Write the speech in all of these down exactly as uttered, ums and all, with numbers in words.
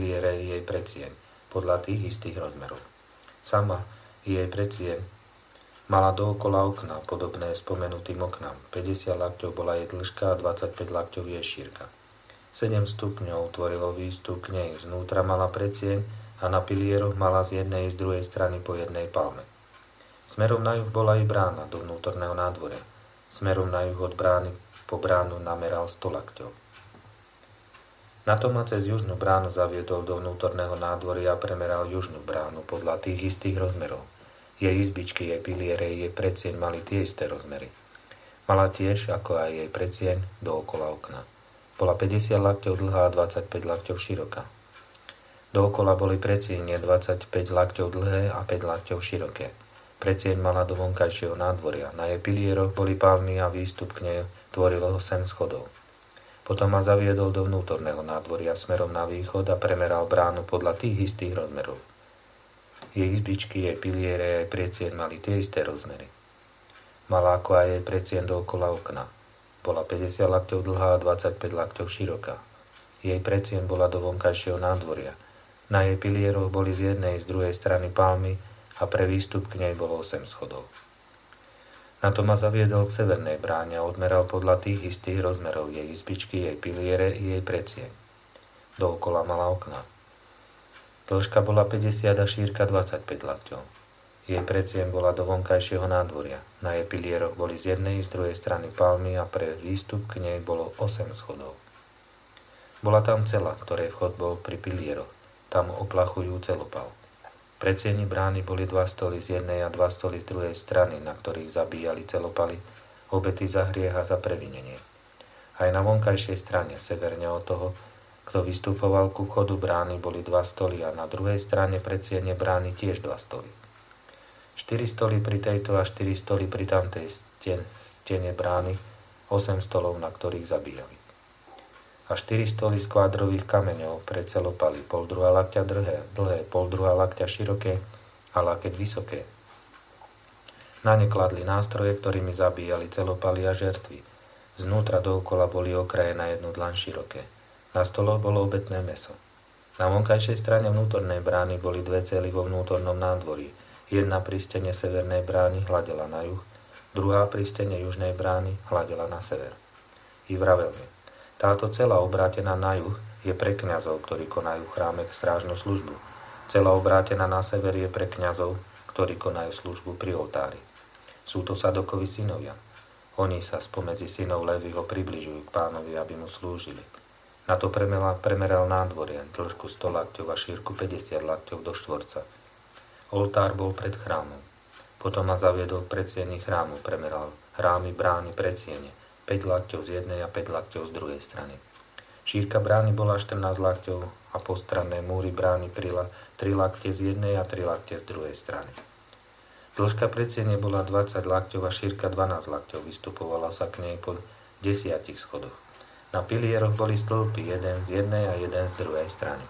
piliere i jej predsieň, podľa tých istých rozmerov. Sama i jej predsieň mala dookola okná, podobné spomenutým oknám. päťdesiat lakťov bola jej dĺžka a dvadsaťpäť lakťov jej šírka. sedem stupňov tvorilo výstup k nej, znútra mala predsieň a na pilieroch mala z jednej i z druhej strany po jednej palme. Smerom na juh bola i brána do vnútorného nádvoria. Smerom na juh od brány po bránu nameral sto lakťov. Na to ma cez južnú bránu zaviedol do vnútorného nádvoria a premeral južnú bránu podľa tých istých rozmerov. Jej izbičky, jej piliere, jej predsieň mali tie isté rozmery. Mala tiež, ako aj jej predsieň, dookola okna. Bola päťdesiat lakťov dlhá a dvadsaťpäť lakťov široká. Dookola boli predsieňne dvadsaťpäť lakťov dlhé a päť lakťov široké. Predsieň mala do vonkajšieho nádvoria. Na jej pilieroch boli palmy a výstup k nej tvorilo osem schodov. Potom ma zaviedol do vnútorného nádvoria smerom na východ a premeral bránu podľa tých istých rozmerov. Jej izbičky, jej piliere, jej predsieň mali tie isté rozmery. Mala ako aj jej predsieň dookola okna. Bola päťdesiat lakťov dlhá a dvadsaťpäť lakťov široká. Jej predsieň bola do vonkajšieho nádvoria. Na jej pilieroch boli z jednej i z druhej strany palmy a pre výstup k nej bolo osem schodov. Na to ma zaviedol k severnej bráne a odmeral podľa tých istých rozmerov jej izbičky, jej piliere i jej predsieň. Dookola mala okná. Dĺžka bola päťdesiat a šírka dvadsaťpäť lakťov. Jej predsieň bola do vonkajšieho nádvoria. Na jej pilieroch boli z jednej i z druhej strany palmy a pre výstup k nej bolo osem schodov. Bola tam cela, ktorej vchod bol pri pilieroch. Tam oplachujú celopal. Predsieni brány boli dva stoly z jednej a dva stoly z druhej strany, na ktorých zabíjali celopaly, obety za hriech a za previnenie. Aj na vonkajšej strane, severne od toho, kto vystupoval ku chodu brány, boli dva stoly a na druhej strane predsiene brány tiež dva stoly. Štyri stoly pri tejto a štyri stoly pri tamtej stene brány, osem stolov, na ktorých zabíjali. A štyri stoly z kvádrových kameňov pre celopaly, pol druhá lakťa dlhé, dlhé, pol druhá lakťa široké a lakeť vysoké. Na ne kladli nástroje, ktorými zabíjali celopaly a žertvy. Znútra dookola boli okraje na jednu dlaň široké. Na stoloch bolo obetné mäso. Na vonkajšej strane vnútornej brány boli dve cely vo vnútornom nádvorí. Jedna pri stene severnej brány hľadela na juh, druhá pri stene južnej brány hľadela na sever. I vravel mi: táto cela obrátená na juh je pre kňazov, ktorí konajú v chráme strážnu službu. Cela obrátená na sever je pre kňazov, ktorí konajú službu pri oltári. Sú to Sadokovi synovia. Oni sa spomedzi synov Leviho približujú k pánovi, aby mu slúžili. Na to premeral, premeral nádvorie, dĺžku sto lakťov a šírku päťdesiat lakťov do štvorca. Oltár bol pred chrámom. Potom ma zaviedol k predsieni chrámu, premeral rámy brány predsiene, päť lakťov z jednej a päť lakťov z druhej strany. Šírka brány bola štrnásť lakťov a postranné múry brány kryla tri lakte z jednej a tri lakte z druhej strany. Dĺžka predsiene bola dvadsať lakťov a šírka dvanásť lakťov, vystupovala sa k nej po desiatich schodoch. Na pilieroch boli stĺpy, jeden z jednej a jeden z druhej strany.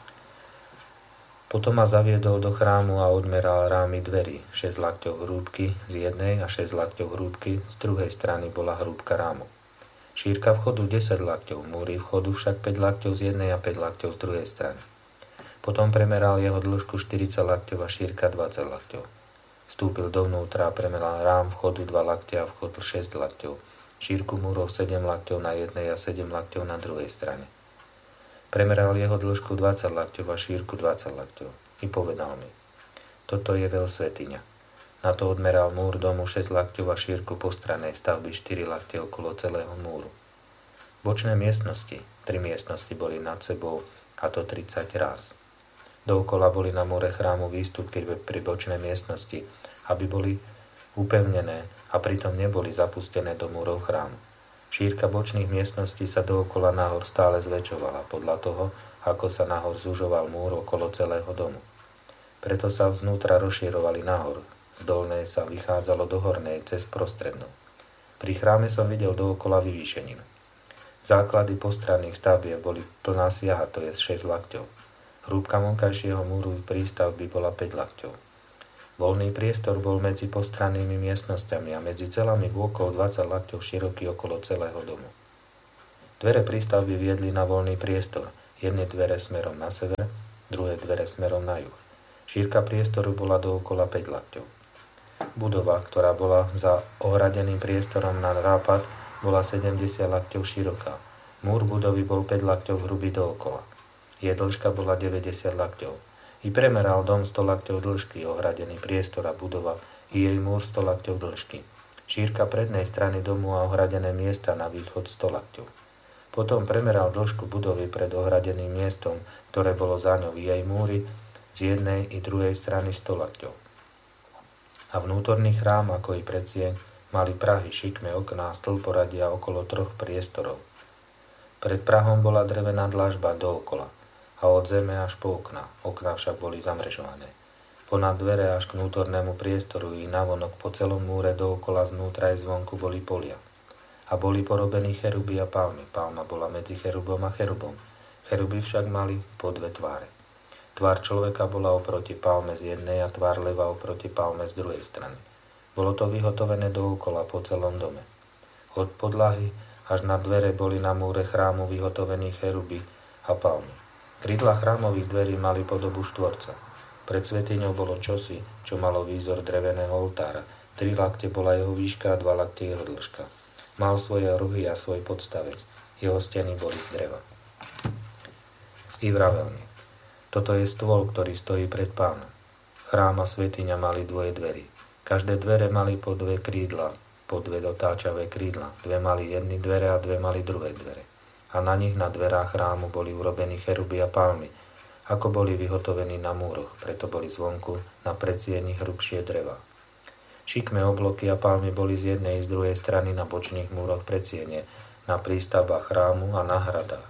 Potom ma zaviedol do chrámu a odmeral rámy dverí, šesť lakťov hrúbky z jednej a šesť lakťov hrúbky, z druhej strany bola hrúbka rámu. Šírka vchodu desať lakťov, múry vchodu však päť lakťov z jednej a päť lakťov z druhej strany. Potom premeral jeho dĺžku štyridsať lakťov a šírka dvadsať lakťov. Vstúpil dovnútra a premeral rám vchodu dva lakťa a vchod šesť lakťov. Šírku múrov sedem lakťov na jednej a sedem lakťov na druhej strane. Premeral jeho dĺžku dvadsať lakťov a šírku dvadsať lakťov. I povedal mi: toto je veľ svätyňa. Na to odmeral múr domu šesť lakťov a šírku postranej stavby štyri lakťe okolo celého múru. Bočné miestnosti, tri miestnosti boli nad sebou, a to tridsať ráz. Dookola boli na múre chrámu výstupky pri bočnej miestnosti, aby boli upevnené a pritom neboli zapustené do múrov chrámu. Šírka bočných miestností sa dookola nahor stále zväčšovala podľa toho, ako sa nahor zužoval múr okolo celého domu. Preto sa vznútra rozširovali nahor, z dolnej sa vychádzalo do hornej cez prostrednú. Pri chráme som videl dookola vyvýšeninu. Základy postranných stavieb boli plná siaha, to je šesť lakťov. Hrúbka vonkajšieho múru prístavby bola päť lakťov. Voľný priestor bol medzi postrannými miestnosťami a medzi celami vôkol dvadsať lakťov široký okolo celého domu. Dvere prístavby viedli na voľný priestor, jedné dvere smerom na sever, druhé dvere smerom na juh. Šírka priestoru bola dookola päť lakťov. Budova, ktorá bola za ohradeným priestorom na západ, bola sedemdesiat lakťov široká. Múr budovy bol päť lakťov hrubý dookola. Jej dĺžka bola deväťdesiat lakťov. I premeral dom sto lakťov dĺžky, ohradený priestor a budova, i jej múr sto lakťov dĺžky. Šírka prednej strany domu a ohradené miesta na východ sto lakťov. Potom premeral dĺžku budovy pred ohradeným miestom, ktoré bolo za ňou, i jej múry z jednej i druhej strany sto lakťov. A vnútorný chrám, ako i predsieň, mali prahy, šikme, okná, stĺporadia okolo troch priestorov. Pred prahom bola drevená dlažba dookola a od zeme až po okná. Okná však boli zamrežované. Ponad dvere až k vnútornému priestoru i navonok po celom múre dookola znútra aj zvonku boli polia. A boli porobení cheruby a palmy. Palma bola medzi cherubom a cherubom. Cheruby však mali po dve tváre. Tvár človeka bola oproti palme z jednej a tvár leva oproti palme z druhej strany. Bolo to vyhotovené dookola po celom dome. Od podlahy až na dvere boli na múre chrámu vyhotovení cheruby a palmy. Krídla chrámových dverí mali podobu štvorca. Pred svätyňou bolo čosi, čo malo výzor dreveného oltára. Tri lakte bola jeho výška a dva lakte jeho dĺžka. Mal svoje rohy a svoj podstavec. Jeho steny boli z dreva. I vravelne. Toto je stôl, ktorý stojí pred Pánom. Chrám a svätyňa mali dvoje dverí. Každé dvere mali po dve krídla, po dve dotáčavé krídla. Dve mali jedny dvere a dve mali druhé dvere. A na nich na dverách chrámu boli urobení cheruby a palmy, ako boli vyhotovení na múroch, preto boli zvonku na predsieni hrubšie dreva. Šikme, obloky a palmy boli z jednej i z druhej strany na bočných múroch predsiene, na prístavbách chrámu a na hradách.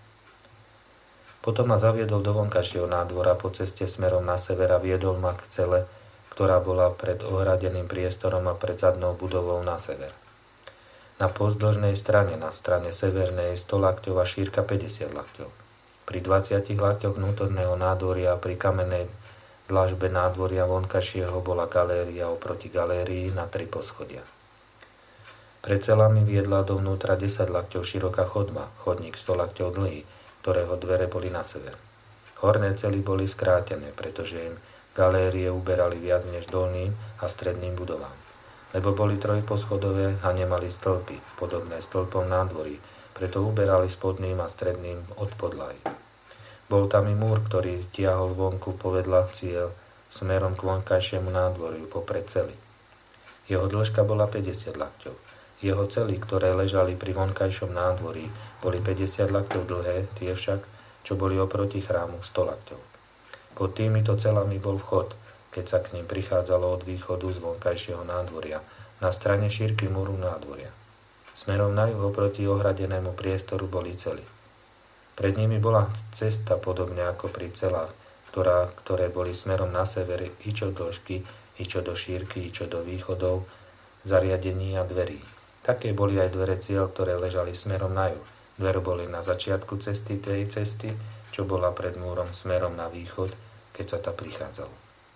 Potom ma zaviedol do vonkajšieho nádvora po ceste smerom na sever a viedol ma k cele, ktorá bola pred ohradeným priestorom a pred zadnou budovou na sever. Na pozdĺžnej strane, na strane severnej, sto lakťov a šírka päťdesiat lakťov. Pri dvadsiatich lakťoch vnútorného nádvoria a pri kamennej dlažbe nádvoria vonkajšieho bola galéria oproti galérii na tri poschodia. Pred celami viedla dovnútra desať lakťov široká chodba, chodník sto lakťov dlhý, ktorého dvere boli na sever. Horné cely boli skrátené, pretože im galérie uberali viac než dolným a stredným budovám, lebo boli trojposchodové a nemali stĺpy, podobné stĺpom nádvorí, preto uberali spodným a stredným od podlahy. Bol tam i múr, ktorý tiahol vonku povedľa cieľ smerom k vonkajšiemu nádvoriu popred cely. Jeho dĺžka bola päťdesiat lakťov. Jeho cely, ktoré ležali pri vonkajšom nádvorí, boli päťdesiat lakťov dlhé, tie však, čo boli oproti chrámu, sto lakťov. Pod týmito celami bol vchod, keď sa k ním prichádzalo od východu z vonkajšieho nádvoria, na strane šírky múru nádvoria. Smerom na juh oproti ohradenému priestoru boli cely. Pred nimi bola cesta podobne ako pri celách, ktorá, ktoré boli smerom na sever i čo do dĺžky, i čo do šírky, i čo do východov, zariadení a dverí. Také boli aj dvere ciel, ktoré ležali smerom na juh. Dvere boli na začiatku cesty tej cesty, čo bola pred múrom smerom na východ, keď sa ta prichádzalo.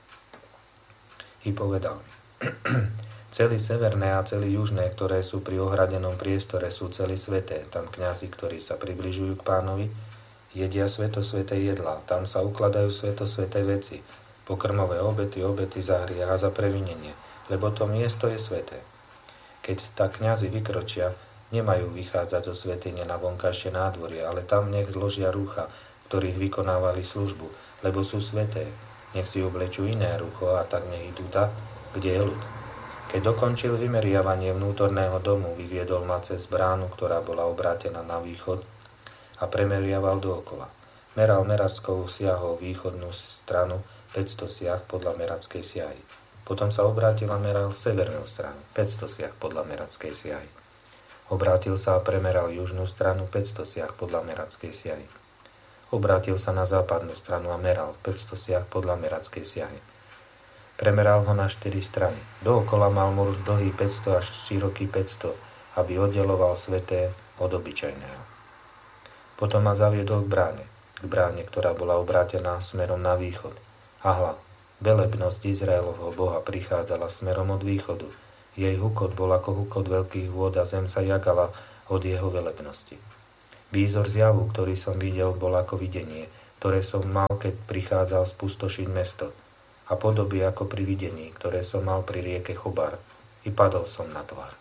I povedal mi, cely severné a cely južné, ktoré sú pri ohradenom priestore, sú cely sveté. Tam kňazi, ktorí sa približujú k Pánovi, jedia svätosväté jedlá. Tam sa ukladajú svätosväté veci, pokrmové obety, obety za hriech a za previnenie, lebo to miesto je sveté. Keď tak kňazi vykročia, nemajú vychádzať zo svätyne na vonkajšie nádvorie, ale tam nech zložia rúcha, ktorých vykonávali službu, lebo sú sveté. Nech si oblečú iné rúcho a tak nech idú tak, kde je ľud. Keď dokončil vymeriavanie vnútorného domu, vyviedol ma cez bránu, ktorá bola obrátená na východ a premeriaval dookola. Meral meračskou siahou východnú stranu päťsto siah podľa merackej siahy. Potom sa obrátil a meral severnú stranu, päťsto siah podľa merackej siahy. Obrátil sa a premeral južnú stranu, päťsto siah podľa merackej siahy. Obrátil sa na západnú stranu a meral, päťsto siah podľa merackej siahy. Premeral ho na štyri strany. Dookola mal múr dlhý päťsto až široký päťsto, aby oddeloval sveté od obyčajného. Potom ma zaviedol k bráne, k bráne, ktorá bola obrátená smerom na východ. A hľa, velebnosť Izraelovho Boha prichádzala smerom od východu. Jej hukot bol ako hukot veľkých vôd a zem sa jagala od jeho velebnosti. Výzor zjavu, ktorý som videl, bol ako videnie, ktoré som mal, keď prichádzal spustošiť mesto, a podoby ako pri videní, ktoré som mal pri rieke Chobar, i padol som na tvár.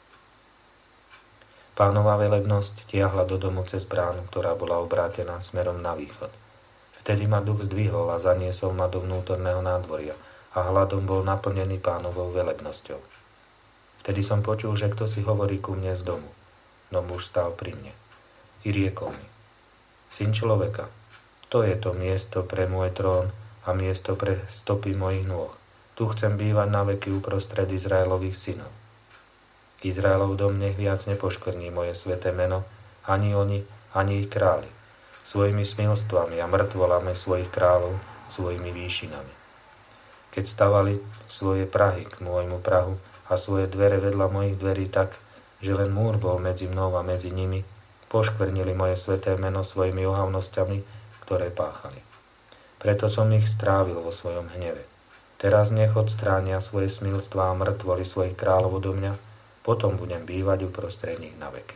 Pánova velebnosť tiahla do domu cez bránu, ktorá bola obrátená smerom na východ. Vtedy ma duch zdvihol a zaniesol ma do vnútorného nádvoria a hladom bol naplnený Pánovou velebnosťou. Vtedy som počul, že kto si hovorí ku mne z domu, no muž stál pri mne. I riekol mi: Syn človeka, to je to miesto pre môj trón a miesto pre stopy mojich nôh. Tu chcem bývať na veky uprostred Izraelových synov. Izraelov dom nech viac nepoškvrní moje sväté meno, ani oni, ani ich králi, svojimi smilstvami a mŕtvolami svojich kráľov, svojimi výšinami. Keď stavali svoje prahy k môjmu prahu a svoje dvere vedľa mojich dverí tak, že len múr bol medzi mnou a medzi nimi, poškvrnili moje sväté meno svojimi ohavnosťami, ktoré páchali. Preto som ich strávil vo svojom hneve. Teraz nech odstránia svoje smilstvá a mŕtvoly svojich kráľov odo mňa, potom budem bývať uprostred nich na veky.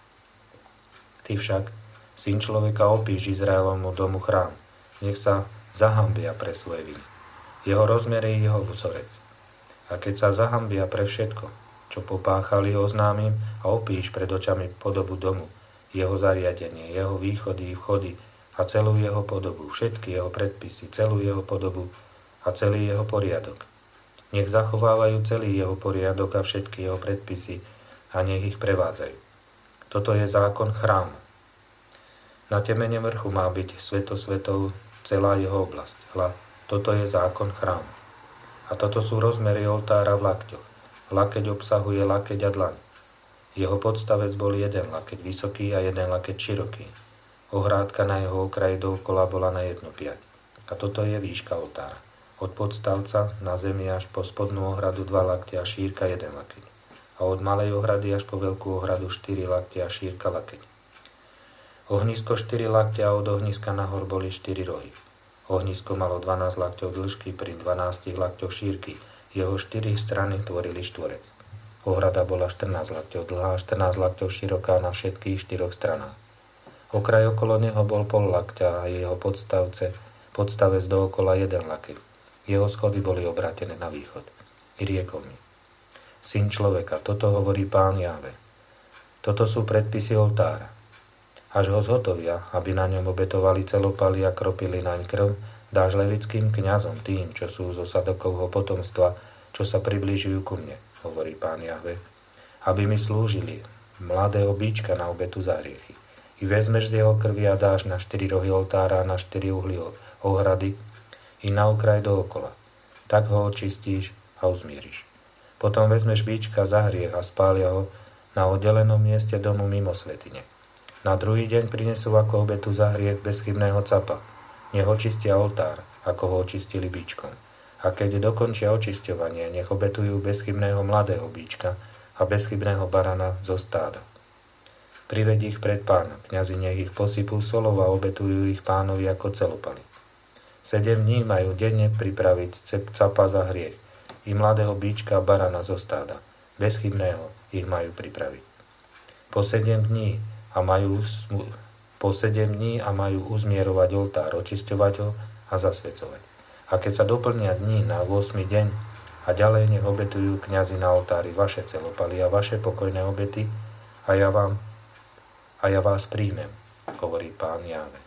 Ty však, syn človeka, opíš Izraelovmu domu chrám, nech sa zahambia pre svoje viny. Jeho rozmer je jeho vzorec. A keď sa zahambia pre všetko, čo popáchali, oznámim a opíš pred očami podobu domu, jeho zariadenie, jeho východy i vchody a celú jeho podobu, všetky jeho predpisy, celú jeho podobu a celý jeho poriadok. Nech zachovávajú celý jeho poriadok a všetky jeho predpisy a nech ich prevádzajú. Toto je zákon chrámu. Na temene vrchu má byť sveto svetov celá jeho oblasť. Hľa, toto je zákon chrámu. A toto sú rozmery oltára v lakťoch. Lakeť obsahuje lakeť a dlaň. Jeho podstavec bol jeden lakeť vysoký a jeden lakeť široký. Ohrádka na jeho okraji dookola bola na jednu piať. A toto je výška oltára. Od podstavca na zemi až po spodnú ohradu dva lakte a šírka jeden lakeť. A od malej ohrady až po veľkú ohradu štyri lakte a šírka lakeť. Ohnisko štyri lakte a od ohniska nahor boli štyri rohy. Ohnisko malo dvanásť lakťov dĺžky pri dvanástich lakťoch šírky. Jeho štyri strany tvorili štvorec. Ohrada bola štrnásť lakťov dlhá a štrnásť lakťov široká na všetkých štyroch stranách. Okraj okolo neho bol pol lakťa a jeho podstavce, podstavec dookola jeden lakeť. Jeho schody boli obrátené na východ. I riekol mi: Syn človeka, toto hovorí Pán Jahve. Toto sú predpisy oltára. Až ho zhotovia, aby na ňom obetovali celopaly a kropili naň krv, dáš levickým kňazom, tým, čo sú zo Sadokovho potomstva, čo sa priblížujú ku mne, hovorí Pán Jahve, aby mi slúžili, mladého bíčka na obetu za hriechy. I vezmeš z jeho krvi a dáš na štyri rohy oltára a na štyri uhly ohrady, i na okraj dookola. Tak ho očistíš a uzmíriš. Potom vezmeš bíčka za hriech a spália ho na oddelenom mieste domu mimo svätyne. Na druhý deň prinesú ako obetu za hriech bezchybného capa. Nech očistia oltár, ako ho očistili bíčkom. A keď dokončia očisťovanie, nech obetujú bezchybného mladého bíčka a bezchybného barana zo stáda. Priveď ich pred Pána, kňazi nech ich posypú solou a obetujú ich Pánovi ako celopaly. Sedem dní majú denne pripraviť capa za hriech i mladého bíčka a barana zo stáda. Bezchybného ich majú pripraviť. Po sedem dní a majú, po sedem dní a majú uzmierovať oltár, očisťovať ho a zasvecovať. A keď sa doplnia dní na ôsmy deň a ďalej nech obetujú kňazi na oltári vaše celopaly a vaše pokojné obety a ja vám a ja vás príjmem, hovorí Pán Jahve.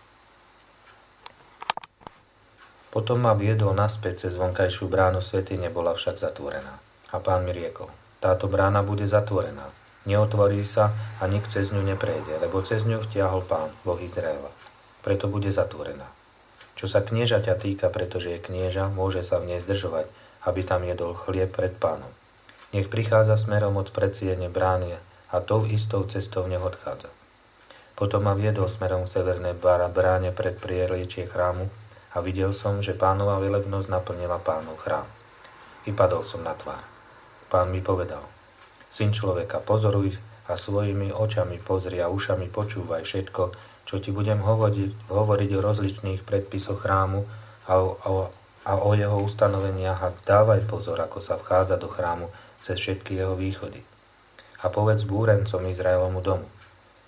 Potom ma viedol naspäť cez vonkajšiu bránu svätyne, bola však zatvorená. A Pán mi riekol: táto brána bude zatvorená, neotvorí sa a nik cez ňu neprejde, lebo cez ňu vtiahol Pán, Boh Izraela. Preto bude zatvorená. Čo sa kniežaťa týka, pretože je knieža, môže sa v nej zdržovať, aby tam jedol chlieb pred Pánom. Nech prichádza smerom od predsiene brány a tou istou cestou nech odchádza. Potom ma viedol smerom k severnej bráne pred prieriečie chrámu, a videl som, že Pánova velebnosť naplnila Pánov chrám. I padol som na tvár. Pán mi povedal: Syn človeka, pozoruj a svojimi očami pozri a ušami počúvaj všetko, čo ti budem hovoriť, hovoriť o rozličných predpisoch chrámu a o, a, a o jeho ustanoveniach a dávaj pozor, ako sa vchádza do chrámu cez všetky jeho východy. A povedz búrencom Izraelovmu domu: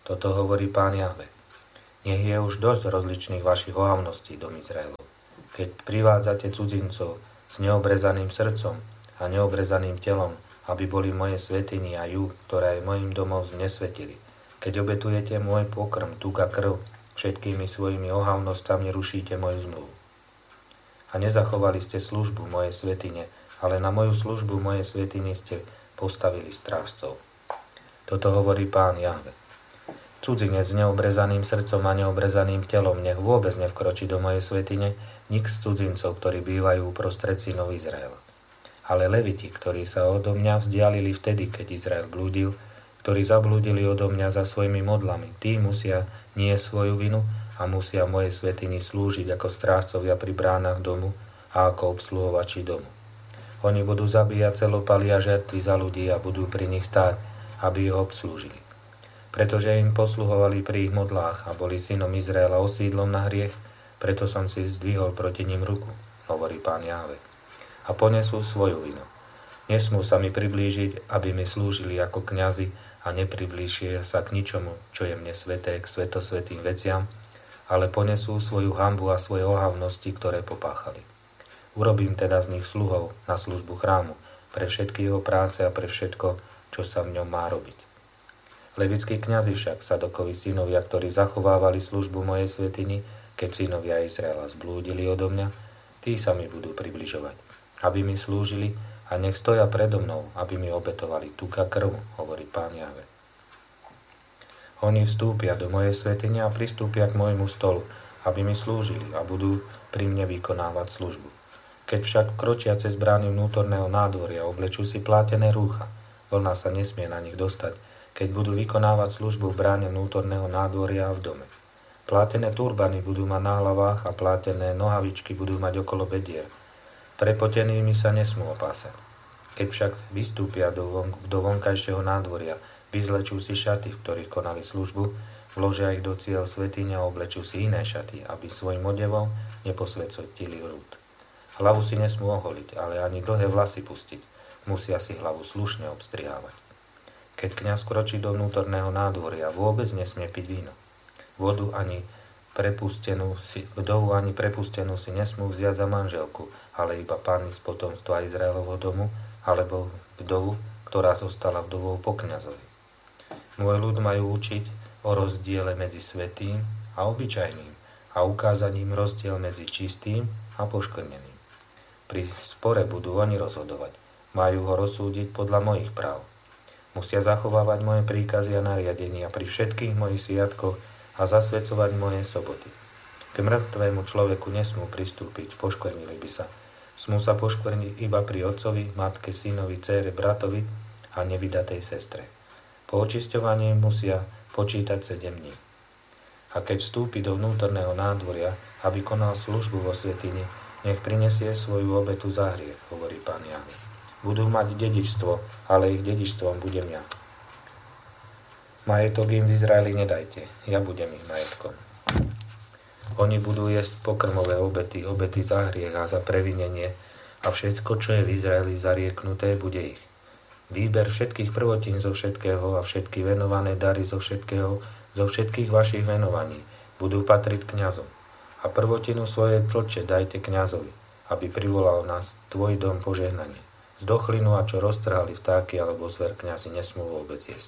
Toto hovorí Pán Jahve. Nech je už dosť rozličných vašich ohavností, dom Izraelov. Keď privádzate cudzincov s neobrezaným srdcom a neobrezaným telom, aby boli moje svätyni a ju, ktorá je mojim domom, znesvetili. Keď obetujete môj pokrm, tuk a krv, všetkými svojimi ohavnostami rušíte moju zmluvu. A nezachovali ste službu mojej svätyne, ale na moju službu mojej svätyne ste postavili strážcov. Toto hovorí Pán Jahve. Cudzinec s neobrezaným srdcom a neobrezaným telom nech vôbec nevkročí do mojej svätyne, nik z cudzincov, ktorí bývajú uprostred synov Izraela. Ale leviti, ktorí sa odo mňa vzdialili vtedy, keď Izrael blúdil, ktorí zablúdili odo mňa za svojimi modlami, tí musia nie svoju vinu a musia v mojej svätyni slúžiť ako strážcovia pri bránach domu a ako obsluhovači domu. Oni budú zabíjať celopaly a žertvy za ľudí a budú pri nich stáť, aby ho obslúžili. Pretože im posluhovali pri ich modlách a boli synom Izraela osídlom na hriech, preto som si zdvihol proti ním ruku, hovorí Pán Jahve. A ponesú svoju vinu. Nesmú sa mi priblížiť, aby mi slúžili ako kňazi a nepriblížia sa k ničomu, čo je mne sveté, k svetosvetým veciam, ale ponesú svoju hanbu a svoje ohavnosti, ktoré popáchali. Urobím teda z nich sluhov na službu chrámu, pre všetky jeho práce a pre všetko, čo sa v ňom má robiť. Levickí kňazi však, Sadokovi synovia, ktorí zachovávali službu mojej svätyni, keď synovia Izraela zblúdili odo mňa, tí sa mi budú približovať, aby mi slúžili a nech stoja predo mnou, aby mi obetovali tuk a krv, hovorí Pán Jahve. Oni vstúpia do mojej svätyne a pristúpia k môjmu stolu, aby mi slúžili a budú pri mne vykonávať službu. Keď však kročia cez brány vnútorného nádvoria, oblečú si plátené rúcha, vlna sa nesmie na nich dostať, keď budú vykonávať službu v bráne vnútorného nádvoria a v dome. Plátené turbany budú mať na hlavách a plátené nohavičky budú mať okolo bedier. Prepotenými sa nesmú opásať. Keď však vystúpia do, von, do vonkajšieho nádvoria, vyzlečú si šaty, v ktorých konali službu, vložia ich do ciel svätyne a oblečú si iné šaty, aby svojim odevom neposvetili hrúd. Hlavu si nesmú oholiť, ale ani dlhé vlasy pustiť. Musia si hlavu slušne obstrihávať. Keď kňaz kročí do vnútorného nádvoria, vôbec nesmie piť víno. Vodu ani prepustenú si, vdovu ani prepustenú si nesmú vziať za manželku, ale iba pány z potomstva Izraelovho domu, alebo vdovu, ktorá zostala vdovou po kňazovi. Môj ľud majú učiť o rozdiele medzi svätým a obyčajným a ukázaním rozdiel medzi čistým a poškvrneným. Pri spore budú oni rozhodovať. Majú ho rozsúdiť podľa mojich práv. Musia zachovávať moje príkazy a nariadenia pri všetkých mojich sviatkoch a zasvedcovať moje soboty. K mŕtvému človeku nesmú pristúpiť, poškvrnili by sa. Smú sa poškvrniť iba pri otcovi, matke, synovi, dcére, bratovi a nevydatej sestre. Po očisťovaní musia počítať sedem dní. A keď vstúpi do vnútorného nádvoria, aby konal službu vo svätyni, nech prinesie svoju obetu za hriech, hovorí Pán Jahve. Budú mať dedičstvo, ale ich dedičstvom budem ja. Majetok im v Izraeli nedajte, ja budem ich majetkom. Oni budú jesť pokrmové obety, obety za hriech a za previnenie a všetko, čo je v Izraeli zarieknuté, bude ich. Výber všetkých prvotín zo všetkého a všetky venované dary zo všetkého, zo všetkých vašich venovaní budú patriť kňazom. A prvotinu svojej tlče dajte kňazovi, aby privolal nás tvoj dom požehnanie. Z dochlinu a čo roztrhali vtáky alebo zver kňazi nesmú vôbec jesť.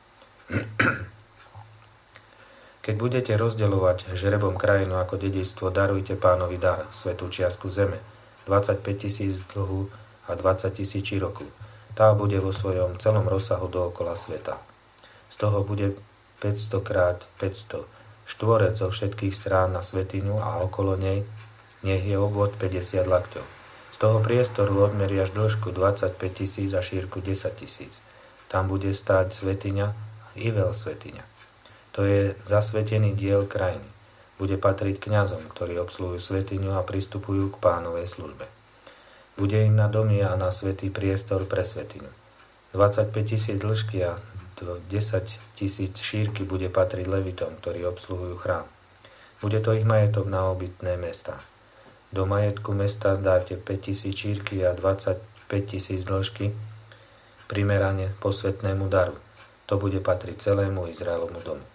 Keď budete rozdeľovať žrebom krajinu ako dedičstvo, darujte Pánovi dar, svätú čiastku zeme, dvadsaťpäť tisíc dlhú a dvadsať tisíc širokú. Tá bude vo svojom celom rozsahu dookola sveta. Z toho bude päťsto krát päťsto, štvorec zo všetkých strán na svätyňu a okolo nej nech je obvod päťdesiat lakťov. Z toho priestoru odmeriaš dĺžku dvadsaťpäť tisíc a šírku desať tisíc. Tam bude stáť svätyňa i veľ svätyňa. To je zasvetený diel krajiny. Bude patriť kňazom, ktorí obsluhujú svätyňu a pristupujú k Pánovej službe. Bude im na domy a na svätý priestor pre svätyňu. dvadsaťpäť tisíc dĺžky a desať tisíc šírky bude patriť levitom, ktorí obsluhujú chrám. Bude to ich majetok na obytné mestá. Do majetku mesta dáte päť tisíc šírky a dvadsaťpäť tisíc dĺžky primerane posvätnému daru. To bude patriť celému Izraelovmu domu.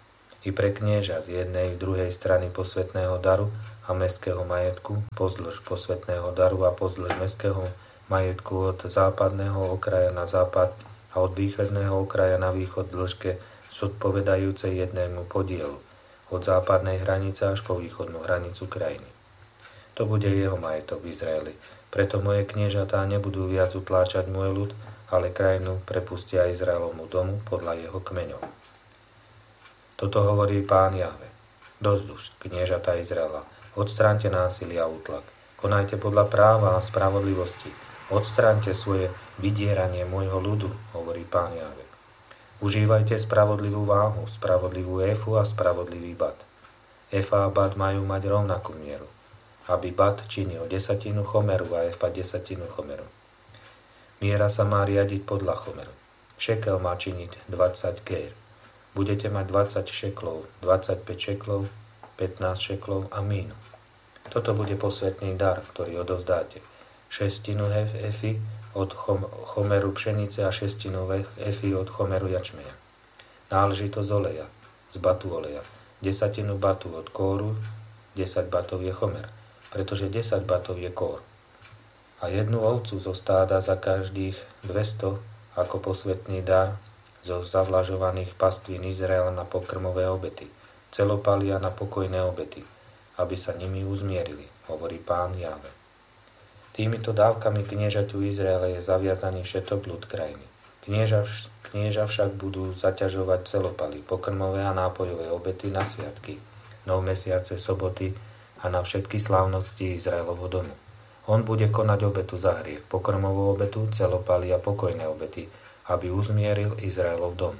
i pre knieža z jednej i druhej strany posvätného daru a mestského majetku, pozdĺž posvätného daru a pozdĺž mestského majetku od západného okraja na západ a od východného okraja na východ dĺžke zodpovedajúcej jednému podielu, od západnej hranice až po východnú hranicu krajiny. To bude jeho majetok v Izraeli. Preto moje kniežatá nebudú viac utláčať môj ľud, ale krajinu prepustia Izraelovmu domu podľa jeho kmeňov. Toto hovorí Pán Jahve. Dosť už, kniežatá Izraela, odstráňte násilie a útlak. Konajte podľa práva a spravodlivosti. Odstráňte svoje vydieranie môjho ľudu, hovorí Pán Jahve. Užívajte spravodlivú váhu, spravodlivú efu a spravodlivý bat. Efa a bat majú mať rovnakú mieru, aby bat činil desatinu chomeru a efa desatinu chomeru. Miera sa má riadiť podľa chomeru. Šekel má činiť dvadsať kér. Budete mať dvadsať šeklov, dvadsaťpäť šeklov, pätnásť šeklov a mínu. Toto bude posvätný dar, ktorý odovzdáte. Šestinu efy od chomeru pšenice a šestinu efy od chomeru jačmeňa. Náležitosť oleja, z batu oleja. Desatinu batu od kóru, desať batov je chomer, pretože desať batov je kór. A jednu ovcu zo stáda za každých dvesto ako posvätný dar zo zavlažovaných pastvín Izraela na pokrmové obety, celopalia na pokojné obety, aby sa nimi uzmierili, hovorí Pán Jahve. Týmito dávkami kniežaťu Izraela je zaviazaný všetok ľud krajiny. Knieža, knieža však budú zaťažovať celopaly, pokrmové a nápojové obety na sviatky, nov mesiace, soboty a na všetky slávnosti Izraelovho domu. On bude konať obetu za hriech, pokrmovú obetu, celopaly a pokojné obety, aby uzmieril Izraelov dom.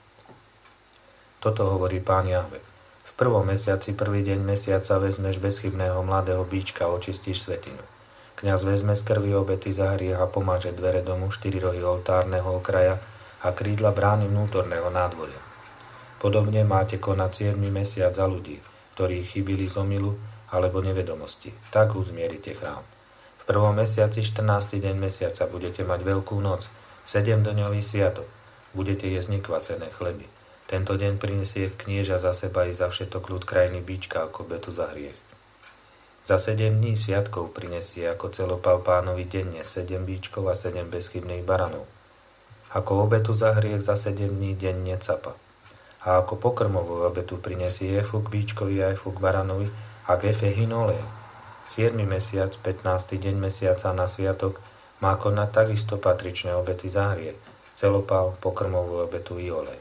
Toto hovorí Pán Jahve. V prvom mesiaci, prvý deň mesiaca vezmeš bezchybného mladého bíčka a očistíš svätyňu. Kňaz vezme z krvi obety za hriech a pomáže dvere domu, štyri rohy oltárneho okraja a krídla brány vnútorného nádvoria. Podobne máte konať siedmy mesiac za ľudí, ktorí chybili z omylu alebo nevedomosti. Tak uzmierite chrám. V prvom mesiaci, štrnásty deň mesiaca, budete mať veľkú noc, sedemdňový sviatok. Budete jesť nekvasené chleby. Tento deň prinesie knieža za seba i za všetok ľud krajiny bíčka ako obetu za hriech. Za sedem dní sviatkov prinesie ako celopal Pánovi denne sedem bíčkov a sedem bezchybných baranov. Ako obetu za hriech za sedem dní denne capa. A ako pokrmovú obetu prinesie efu k bíčkovi a efu k baranovi a k efe hin oleja. siedmy mesiac, pätnásty deň mesiaca na sviatok má konať takisto patričné obety za hriech, celopal, pokrmovú obetu i olej.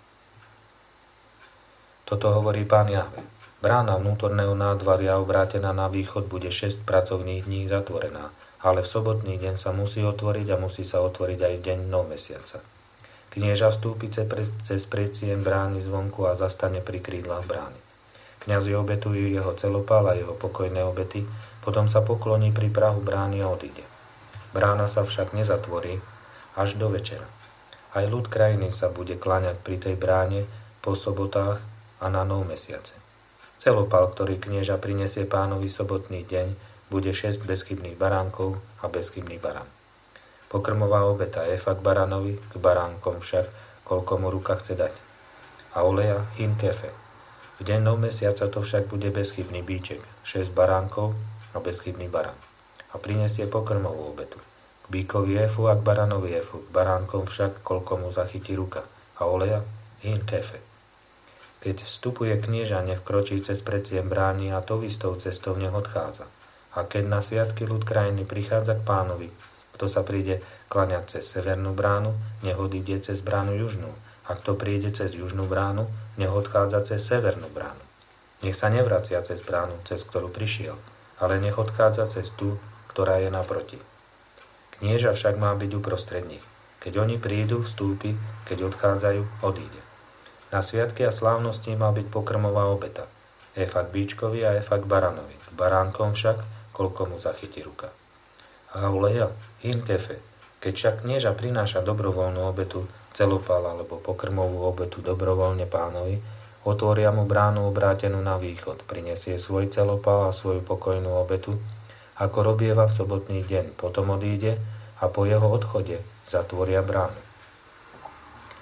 Toto hovorí Pán Jahve. Brána vnútorného nádvaria obrátená na východ bude šesť pracovných dní zatvorená, ale v sobotný deň sa musí otvoriť a musí sa otvoriť aj v deň nov mesiaca. Knieža vstúpi cez predsiem brány zvonku a zastane pri krídlach brány. Kňazi obetujú jeho celopal a jeho pokojné obety, potom sa pokloní pri prahu brány a odíde. Brána sa však nezatvorí až do večera. Aj ľud krajiny sa bude kláňať pri tej bráne po sobotách a na nov mesiace. Celopal, ktorý knieža prinesie Pánovi sobotný deň, bude šesť bezchybných baránkov a bezchybný barán. Pokrmová obeta efa k baránovi, k baránkom však, koľko mu ruka chce dať. A oleja hin kefe. V deň nov mesiaca to však bude bezchybný bíček, šesť baránkov a bezchybný barán. A prinesie pokrmovú obetu. K bíkovi efu a k baránovi efu, k baránkom však, koľko mu zachytí ruka. A oleja hin kefe. Keď vstupuje knieža, nech kročí cez predsiem brány a tou istou cestou nech odchádza. A keď na sviatky ľud krajiny prichádza k Pánovi, kto sa príde klaňať cez severnú bránu, nech odíde cez bránu južnú. A kto príde cez južnú bránu, nech odchádza cez severnú bránu. Nech sa nevracia cez bránu, cez ktorú prišiel, ale nech odchádza cez tú, ktorá je naproti. Knieža však má byť uprostred nich. Keď oni prídu, vstúpi, keď odchádzajú, odíde. Na sviatky a slávnosti má byť pokrmová obeta. Efa k bíčkovi a efa k baranovi. K baránkom však, koľko mu zachytí ruka. A oleja, hin kefe. Keď však knieža prináša dobrovoľnú obetu, celopal alebo pokrmovú obetu dobrovoľne Pánovi, otvoria mu bránu obrátenú na východ, prinesie svoj celopal a svoju pokojnú obetu, ako robieva v sobotný deň, potom odíde a po jeho odchode zatvoria bránu.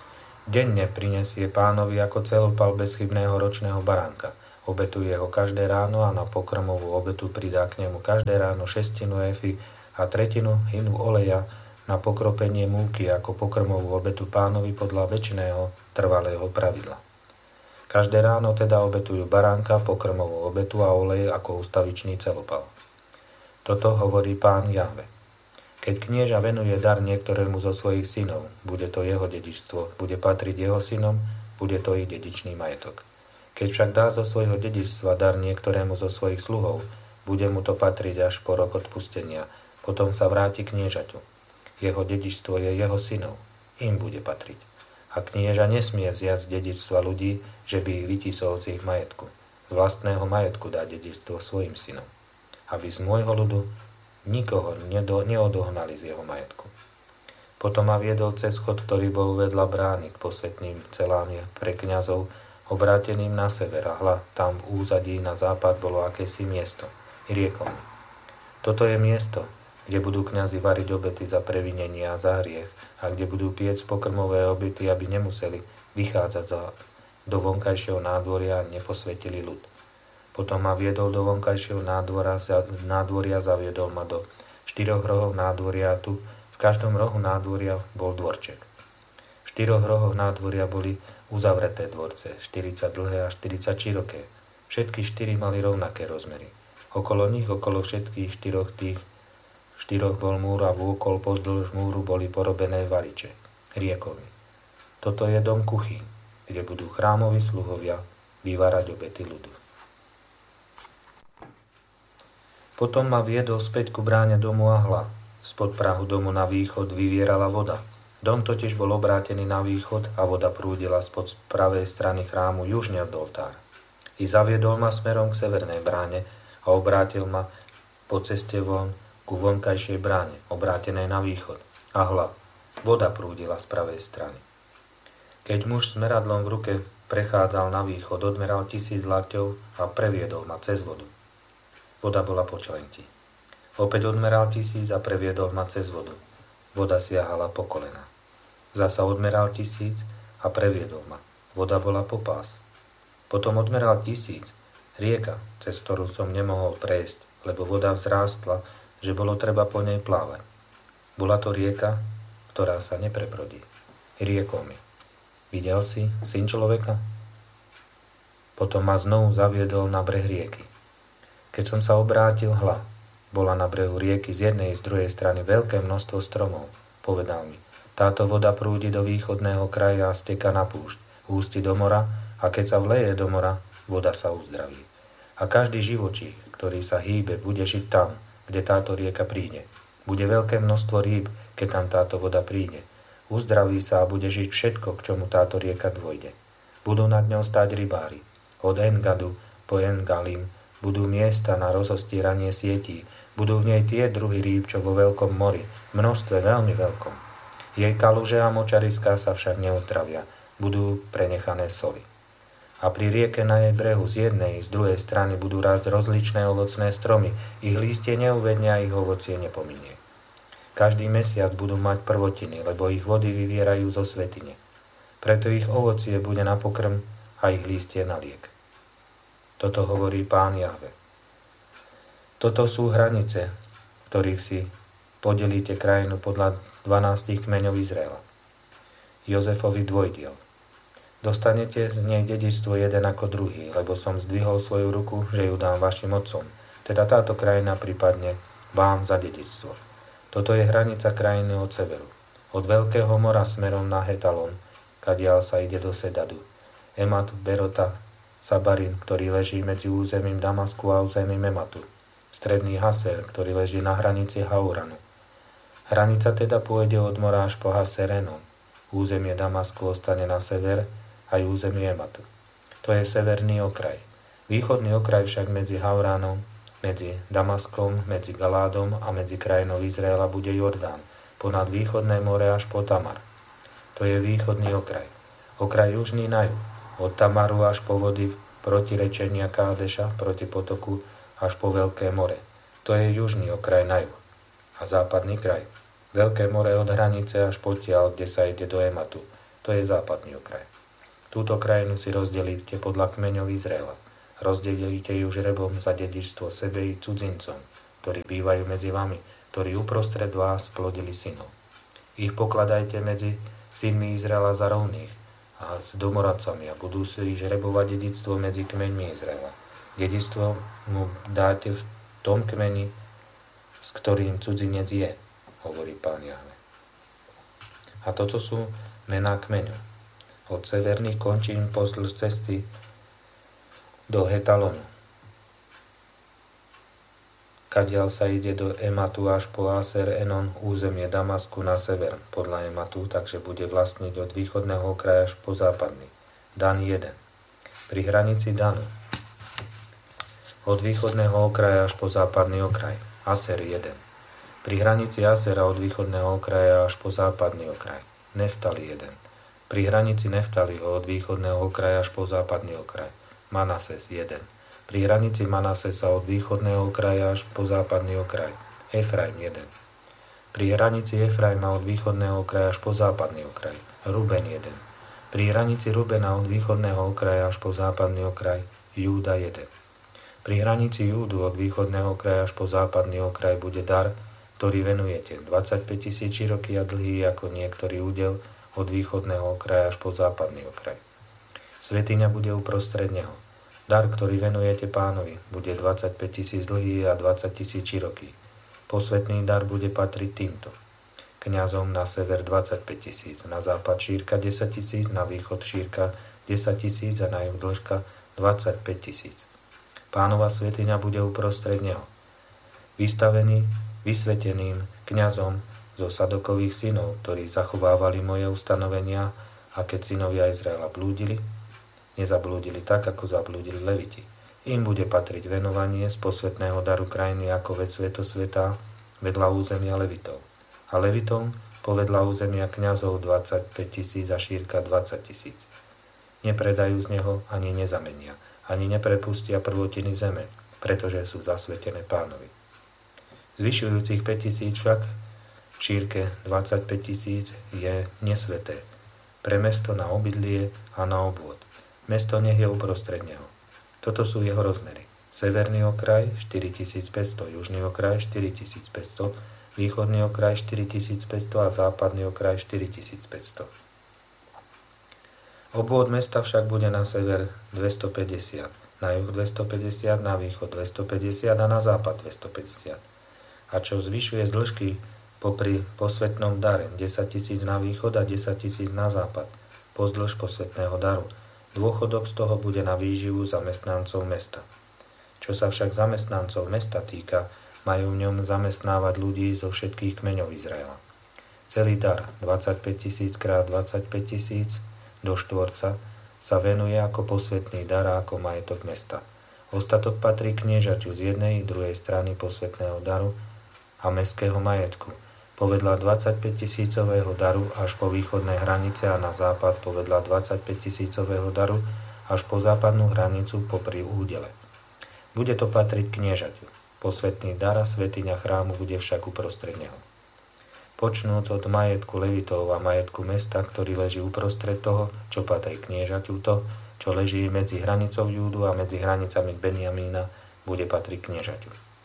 Denne prinesie Pánovi ako celopal bezchybného ročného baránka. Obetuje ho každé ráno a na pokrmovú obetu pridá k nemu každé ráno šestinu efy a tretinu hinu oleja na pokropenie múky ako pokrmovú obetu Pánovi podľa večného trvalého pravidla. Každé ráno teda obetujú baránka, pokrmovú obetu a olej ako ustavičný celopal. Toto hovorí Pán Jahve. Keď knieža venuje dar niektorému zo svojich synov, bude to jeho dedičstvo, bude patriť jeho synom, bude to ich dedičný majetok. Keď však dá zo svojho dedičstva dar niektorému zo svojich sluhov, bude mu to patriť až po rok odpustenia, potom sa vráti kniežaťu. Jeho dedičstvo je jeho synov, im bude patriť. A knieža nesmie vziať z dedičstva ľudí, že by ich vytisol z ich majetku. Z vlastného majetku dá dedičstvo svojim synom, aby z môjho ľudu nikoho nedo, neodohnali z jeho majetku. Potom ma viedol cez chod, ktorý bol vedľa brány k posvetným celám pre kňazov, obráteným na sever, a hľa, tam v úzadí na západ bolo akési miesto. I riekol mi: toto je miesto, kde budú kňazi variť obety za previnenie a za hriech a kde budú piec pokrmové obety, aby nemuseli vychádzať za, do vonkajšieho nádvoria a neposvetili ľud. Potom ma viedol do vonkajšieho nádvoria, nádvoria zaviedol ma do štyroch rohov nádvoria a tu v každom rohu nádvoria bol dvorček. V štyroch rohoch nádvoria boli uzavreté dvorce, štyridsať dlhé a štyridsať široké. Všetky štyri mali rovnaké rozmery. Okolo nich, okolo všetkých štyroch tých štyroch bol múr a vôkol pozdĺž múru boli porobené variče. Riekol mi: toto je dom kuchyň, kde budú chrámoví sluhovia vyvárať obety ľudu. Potom ma viedol späť ku bráne domu a hľa. Spod prahu domu na východ vyvierala voda. Dom totiž bol obrátený na východ a voda prúdila spod pravej strany chrámu južne od oltára. I zaviedol ma smerom k severnej bráne a obrátil ma po ceste von ku vonkajšej bráne, obrátenej na východ. A hľa, voda prúdila z pravej strany. Keď muž s meradlom v ruke prechádzal na východ, odmeral tisíc lakťov a previedol ma cez vodu. Voda bola po čelenti. Opäť odmeral tisíc a previedol ma cez vodu. Voda siahala po kolena. Zasa odmeral tisíc a previedol ma. Voda bola po pás. Potom odmeral tisíc, rieka, cez ktorú som nemohol prejsť, lebo voda vzrástla, že bolo treba po nej plávať. Bola to rieka, ktorá sa nepreprodí. Riekol mi: videl si, syn človeka? Potom ma znovu zaviedol na breh rieky. Keď som sa obrátil, hľa, bola na brehu rieky z jednej i z druhej strany veľké množstvo stromov. Povedal mi: táto voda prúdi do východného kraja a steka na púšť, ústi do mora, a keď sa vleje do mora, voda sa uzdraví. A každý živočích, ktorý sa hýbe, bude žiť tam, kde táto rieka príde. Bude veľké množstvo rýb, keď tam táto voda príde. Uzdraví sa a bude žiť všetko, k čomu táto rieka dôjde. Budú nad ňou stáť rybári. Od Engadu po Engalim budú miesta na rozostieranie sietí. Budú v nej tie druhy rýb, čo vo veľkom mori, v množstve veľmi veľkom. Jej kaluže a močariská sa však neuzdravia. Budú prenechané soli. A pri rieke na jej brehu z jednej i z druhej strany budú rásť rozličné ovocné stromy. Ich lístie neuvednia a ich ovocie nepominie. Každý mesiac budú mať prvotiny, lebo ich vody vyvierajú zo svätyne. Preto ich ovocie bude na pokrm a ich lístie na liek. Toto hovorí Pán Jahve. Toto sú hranice, ktorých si podelíte krajinu podľa dvanástich kmeňov Izraela. Jozefovi dvojdiel. Dostanete z nej dedičstvo jeden ako druhý, lebo som zdvihol svoju ruku, že ju dám vašim otcom. Teda táto krajina pripadne vám za dedičstvo. Toto je hranica krajiny od severu. Od Veľkého mora smerom na Hetalon, kadiaľ sa ide do Sedadu. Emat, Berota, Sabarin, ktorý leží medzi územím Damasku a územím Ematu. Stredný Haser, ktorý leží na hranici Hauranu. Hranica teda pôjde od mora až po Haserenom. Územie Damasku ostane na sever, aj územie Ematu. To je severný okraj. Východný okraj však medzi Hauránom, medzi Damaskom, medzi Galádom a medzi krajinou Izraela bude Jordán, ponad východné more až po Tamar. To je východný okraj. Okraj južný na juh, od Tamaru až po vody protirečenia Kádeša proti potoku až po Veľké more. To je južný okraj na juh. A západný kraj. Veľké more od hranice až potiaľ, kde sa ide do Ematu. To je západný okraj. Túto krajinu si rozdelíte podľa kmeňov Izraela. Rozdelíte ju žrebom za dedičstvo sebe i cudzincom, ktorí bývajú medzi vami, ktorí uprostred vás plodili synov. Ich pokladajte medzi synmi Izraela za rovných a s domoradcami a budú si žrebovať dedičstvo medzi kmeňmi Izraela. Dedičstvo mu dáte v tom kmeni, s ktorým cudzinec je, hovorí Pán Jahve. A toto sú mená kmeňov. Od severných končín pozdĺž cesty do Hetalonu. Kadiaľ sa ide do Ematu až po Aser Enon, územie Damasku na sever, podľa Ematu, takže bude vlastniť od východného okraja až po západný. Dan jeden. Pri hranici Danu. Od východného okraja až po západný okraj. Aser jeden. Pri hranici Asera od východného okraja až po západný okraj. Neftali jeden. Pri hranici Neftaliho od východného okraja až po západný okraj. Manases jeden. Pri hranici Manasesa od východného okraja až po západný okraj. Efraim jeden. Pri hranici Efraima od východného okraja až po západný okraj. Ruben jeden. Pri hranici Rubena od východného okraja až po západný okraj. Júda jeden. Pri hranici Júdu od východného okraja až po západný okraj bude dar, ktorý venujete. dvadsaťpäť tisíc široký a dlhý ako niektorý údel od východného okraja až po západný okraj. Svätyňa bude uprostred neho. Dar, ktorý venujete Pánovi, bude dvadsaťpäť tisíc dlhý a dvadsať tisíc široký. Posvätný dar bude patriť týmto. Kňazom na sever dvadsaťpäť tisíc, na západ šírka desať tisíc, na východ šírka desať tisíc a na juh dĺžka dvadsaťpäť tisíc. Pánova svätyňa bude uprostred neho. Vystavený, vysveteným kňazom zo Sadokových synov, ktorí zachovávali moje ustanovenia, a keď synovia Izraela blúdili, nezablúdili tak, ako zablúdili Leviti. Im bude patriť venovanie z posvätného daru krajiny ako vec svätosvätá vedľa územia Levitov. A Levitom povedľa územia kňazov dvadsaťpäť tisíc a šírka dvadsať tisíc. Nepredajú z neho ani nezamenia, ani neprepustia prvotiny zeme, pretože sú zasvetené Pánovi. Zvyšujúcich päť tisíc však v šírke dvadsaťpäť tisíc je nesväté, pre mesto na obydlie a na obvod. Mesto nech je uprostred neho. Toto sú jeho rozmery. Severný okraj štyri tisíc päťsto, južný okraj štyri tisíc päťsto, východný okraj štyri tisíc päťsto a západný okraj štyri tisíc päťsto. Obvod mesta však bude na sever dvestopäťdesiat, na juh dvestopäťdesiat, na východ dvestopäťdesiat a na západ dvestopäťdesiat. A čo zvyšuje z dĺžky popri posvätnom dare desať tisíc na východ a desať tisíc na západ, pozdĺž posvätného daru. Dôchodok z toho bude na výživu zamestnancov mesta. Čo sa však zamestnancov mesta týka, majú v ňom zamestnávať ľudí zo všetkých kmeňov Izraela. Celý dar, dvadsaťpäť tisíc krát dvadsaťpäť tisíc do štvorca, sa venuje ako posvätný dar a ako majetok mesta. Ostatok patrí kniežaťu z jednej i druhej strany posvätného daru a mestského majetku, povedľa dvadsaťpäť tisícového daru až po východnej hranice a na západ povedľa dvadsaťpäť tisícového daru až po západnú hranicu popri údele. Bude to patriť kniežaťu. Posvätný dar a svätyňa chrámu bude však uprostred neho. Počnúc od majetku Levitov a majetku mesta, ktorý leží uprostred toho, čo patrí kniežaťu, to, čo leží medzi hranicou Júdu a medzi hranicami Benjamína, bude patriť kniežaťu.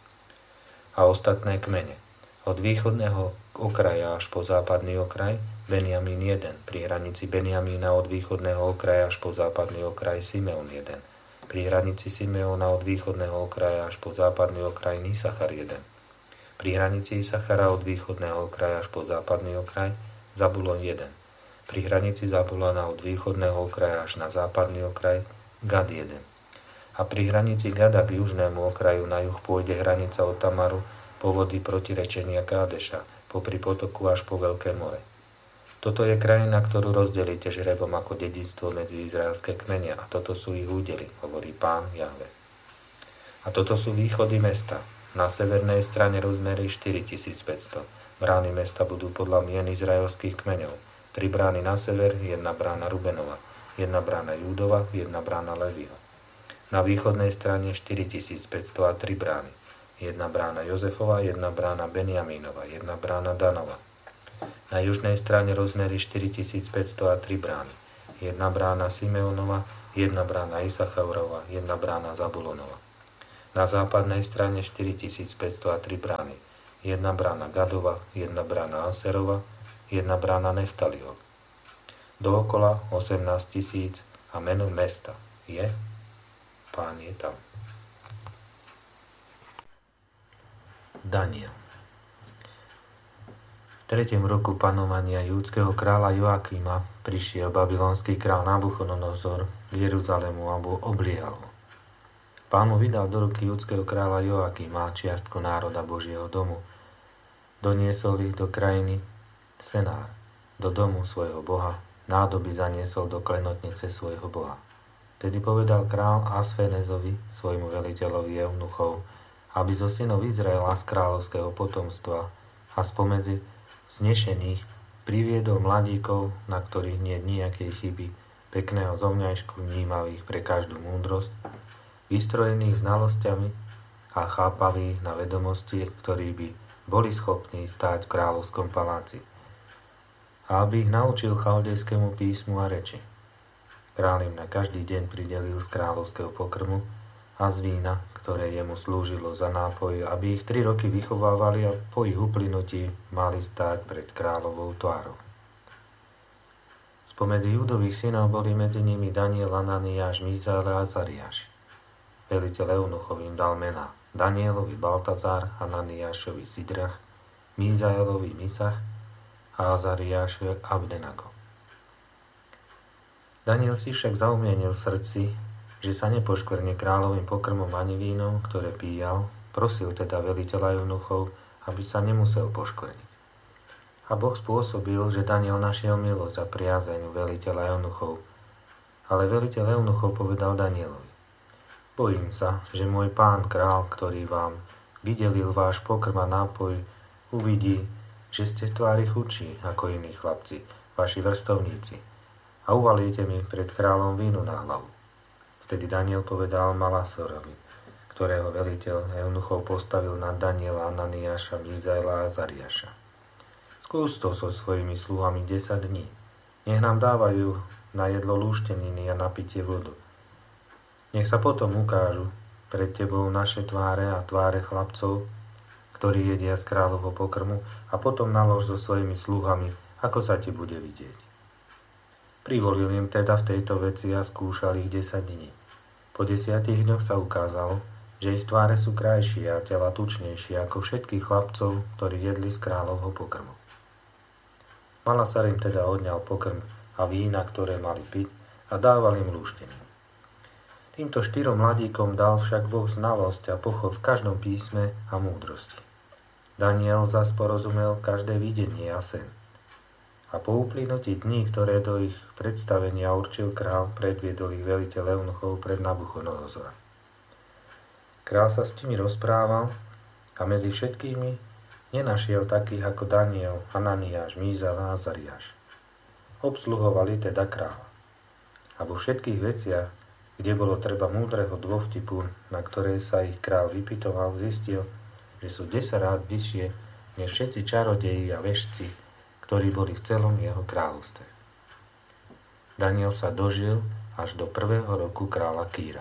A ostatné kmene. Od východného okraja až po západný okraj Benjamín jeden, pri hranici Benjamína od východného okraja až po západný okraj Simeon jeden, pri hranici Simeona od východného okraja až po západný okraj Isachar jeden, pri hranici Isachara od východného okraja až po západný okraj Zabulon jeden, pri hranici Zabulona od východného okraja až na západný okraj Gad jeden. A pri hranici Gada k južnému okraju na juh pôjde hranica od Tamaru po vody protirečenia Kádeša, popri potoku až po Veľké more. Toto je krajina, ktorú rozdelíte žrebom ako dedičstvo medzi izraelské kmene a toto sú ich údely, hovorí Pán Jahve. A toto sú východy mesta. Na severnej strane rozmery štyri tisíc päťsto. Brány mesta budú podľa mien izraelských kmeňov. Tri brány na sever, jedna brána Rubenova, jedna brána Júdova, jedna brána Leviho. Na východnej strane štyri tisíc päťsto a tri brány. Jedna brána Jozefova, jedna brána Benjamínova, jedna brána Danova. Na južnej strane rozmery štyritisícpäťstotri brány. Jedna brána Simeonova, jedna brána Isachaurova, jedna brána Zabulonova. Na západnej strane štyritisícpäťstotri brány. Jedna brána Gadova, jedna brána Aserova, jedna brána Neftaliho. Dookola osemnásť tisíc a meno mesta je Pán je tam. Daniel. V tretiem roku panovania júdskeho kráľa Joakima prišiel babylonský kráľ Nabuchodonozor k Jeruzalému a obliehal ho. Pán mu vydal do ruky júdskeho kráľa Joakima čiastku národa Božieho domu. Doniesol ich do krajiny Senár, do domu svojho boha, nádoby zaniesol do klenotnice svojho boha. Tedy povedal král Asfenezovi, svojmu veliteľovi eunuchov, aby zo synov Izraela z kráľovského potomstva a spomedzi znešených priviedol mladíkov, na ktorých nie je nejakej chyby, pekného zovňajšku, vnímavých pre každú múdrosť, vystrojených znalosťami a chápavých na vedomosti, ktorí by boli schopní stáť v kráľovskom paláci, a aby ich naučil chaldejskému písmu a reči. Kráľ im na každý deň pridelil z kráľovského pokrmu a z vína, ktoré jemu slúžilo za nápoj, aby ich tri roky vychovávali a po ich uplynutí mali stáť pred kráľovou tvárou. Spomedzi Judových synov boli medzi nimi Daniel, Ananiáš, Mízael a Azariáš. Veliteľ eunuchov im dal mená Danielovi Baltazár, Ananiášovi Sidrach, Mízaelovi Misach a Azariášovi Abdenago. Daniel si však zaumienil v srdci, že sa nepoškvrne kráľovým pokrmom ani vínom, ktoré píjal, prosil teda veliteľa eunuchov, aby sa nemusel poškvrniť. A Boh spôsobil, že Daniel našiel milosť a priazeň veliteľa eunuchov. Ale veliteľ eunuchov povedal Danielovi: Bojím sa, že môj pán král, ktorý vám vydelil váš pokrm a nápoj, uvidí, že ste v tvári chudší ako iní chlapci, vaši vrstovníci, a uvalíte mi pred kráľom vínu na hlavu. Vtedy Daniel povedal Malasorovi, ktorého veliteľ eunuchov postavil nad Daniela, Ananiáša, Mízaela a Azariáša: Skús to so svojimi sluhami desať dní. Nech nám dávajú na jedlo lúšteniny a na pitie vodu. Nech sa potom ukážu pred tebou naše tváre a tváre chlapcov, ktorí jedia z kráľovho pokrmu, a potom nalož so svojimi sluhami, ako sa ti bude vidieť. Privolil im teda v tejto veci a skúšal ich desať dní. Po desiatich dňoch sa ukázalo, že ich tváre sú krajšie a tela tučnejšie ako všetkých chlapcov, ktorí jedli z kráľovho pokrmu. Malasar im teda odňal pokrm a vína, ktoré mali piť, a dával im lúštenie. Týmto štyrom mladíkom dal však Boh znalosť a pochod v každom písme a múdrosti. Daniel zas porozumel každé videnie a sen. A po uplynutí dní, ktoré do ich predstavenia určil král, predviedol ich veliteľ eunuchov pred Nabuchodonozora. Král sa s nimi rozprával a medzi všetkými nenašiel takých ako Daniel, Ananiáš, Mízael a Azariáš. Obsluhovali teda kráľa. A vo všetkých veciach, kde bolo treba múdreho dôvtipu, na ktorej sa ich král vypytoval, zistil, že sú desaťkrát vyššie než všetci čarodeji a vešci, ktorí boli v celom jeho kráľovstve. Daniel sa dožil až do prvého roku kráľa Kýra.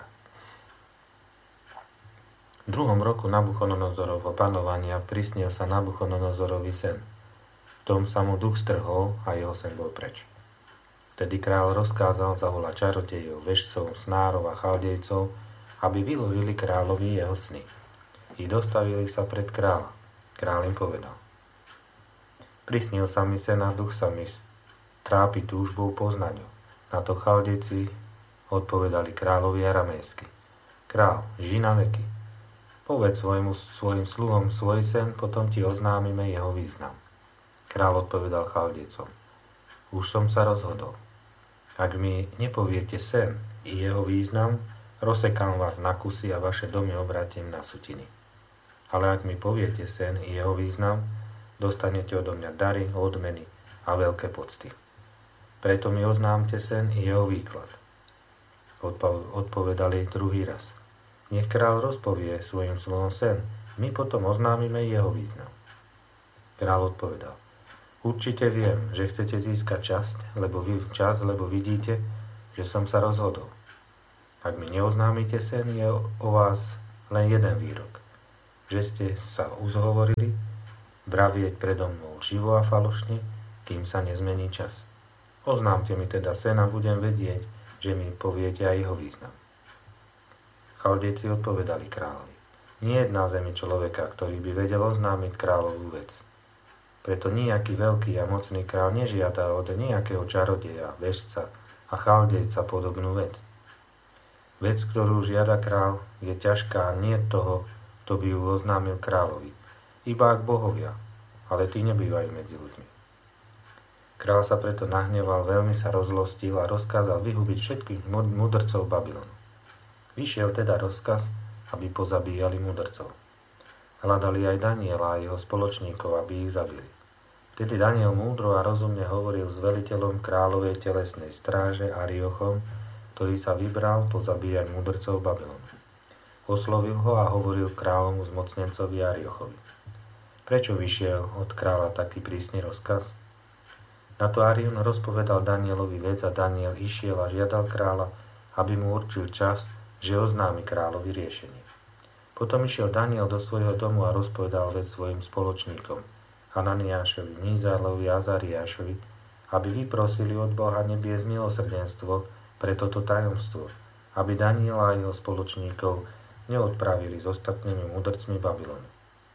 V druhom roku Nabuchodonozorovho panovania prisnil sa Nabuchodonozorovi sen. V tom sa mu duch strhol a jeho sen bol preč. Vtedy kráľ rozkázal zavolať čarodejov, vešcov, snárov a chaldejcov, aby vyložili kráľovi jeho sny. I dostavili sa pred kráľa. Kráľ im povedal: Prisnil sa mi sen a duch sa mi trápi túžbou poznať ho. Na to chaldejci odpovedali kráľovi aramejsky: Král, žij na veky. Povedz svojmu, svojim sluhom svoj sen, potom ti oznámime jeho význam. Kráľ odpovedal chaldejcom: Už som sa rozhodol. Ak mi nepoviete sen i jeho význam, rozsekám vás na kusy a vaše domy obratím na sutiny. Ale ak mi poviete sen i jeho význam, dostanete odo mňa dary, odmeny a veľké pocty. Preto mi oznámte sen i jeho výklad. Odpo- odpovedali druhý raz: Nech kráľ rozpovie svojim slovom sen, my potom oznámime jeho význam. Kráľ odpovedal: Určite viem, že chcete získať časť, lebo vy, čas, lebo vidíte, že som sa rozhodol. Ak mi neoznámite sen, je o vás len jeden výrok. Že ste sa uzhovorili, bravieť predo mnou živo a falošne, kým sa nezmení čas. Oznámte mi teda sen a budem vedieť, že mi poviete aj jeho význam. Chaldejci odpovedali kráľovi. Nie je na zemi človeka, ktorý by vedel oznámiť kráľovú vec. Preto nejaký veľký a mocný kráľ nežiada od nejakého čarodeja, vešca a chaldejca podobnú vec. Vec, ktorú žiada kráľ, je ťažká nie toho, kto by ju oznámil kráľovi, iba ak bohovia, ale tí nebývajú medzi ľuďmi. Kráľ sa preto nahneval, veľmi sa rozlostil a rozkázal vyhubiť všetkých mudrcov Babylonu. Vyšiel teda rozkaz, aby pozabíjali mudrcov. Hľadali aj Daniela a jeho spoločníkov, aby ich zabili. Vtedy Daniel múdro a rozumne hovoril s veliteľom kráľovej telesnej stráže Ariochom, ktorý sa vybral pozabíjať mudrcov Babylonu. Oslovil ho a hovoril kráľomu zmocnencovi Ariochovi. Prečo vyšiel od kráľa taký prísny rozkaz? Na to Arion rozpovedal Danielovi vec a Daniel išiel a žiadal kráľa, aby mu určil čas, že oznámi kráľovi riešenie. Potom išiel Daniel do svojho domu a rozpovedal vec svojim spoločníkom, Hananiášovi, Mízarlovi a Azariášovi, aby vyprosili od Boha nebies milosrdenstvo pre toto tajomstvo, aby Daniela a jeho spoločníkov neodpravili s ostatnými mudrcmi Babylonu.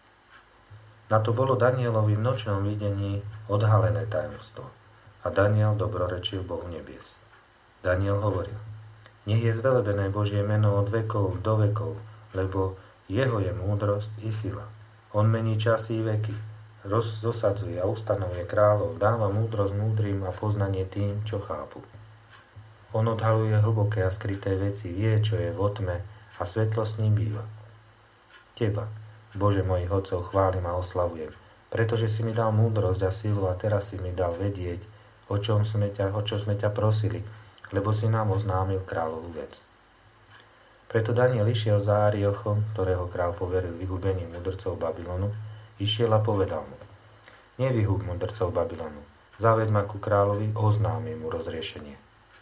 Na to bolo Danielovi v nočnom videní odhalené tajomstvo a Daniel dobrorečil Bohu nebies. Daniel hovoril, nech je zvelebené Božie meno od vekov do vekov, lebo jeho je múdrosť i sila. On mení časy i veky, rozosadzuje a ustanovuje kráľov, dáva múdrosť múdrym a poznanie tým, čo chápu. On odhaluje hlboké a skryté veci, vie, čo je vo tme a svetlo s ním býva. Teba, Bože mojich otcov, chválim a oslavujem, pretože si mi dal múdrosť a silu a teraz si mi dal vedieť, o čom sme ťa, o čo sme ťa prosili, lebo si nám oznámil kráľovú vec. Preto Daniel išiel za Ariochom, ktorého kráľ poveril vyhubením mudrcov Babylonu, išiel a povedal mu, nevyhub mudrcov Babylonu, zaveď ma ku kráľovi, oznámi mu rozriešenie.